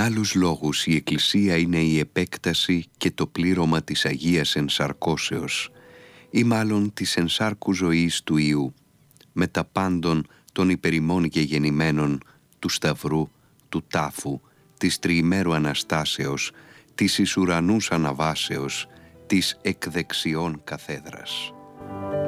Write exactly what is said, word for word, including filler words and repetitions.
Για άλλους λόγους η Εκκλησία είναι η επέκταση και το πλήρωμα της Αγίας Ενσαρκώσεως ή μάλλον της ενσάρκου ζωής του Υιού, με τα πάντων των υπερημών και γεννημένων του Σταυρού, του Τάφου, της τριημέρου Αναστάσεως, της εις ουρανούς αναβάσεως, της εκ δεξιών καθέδρας.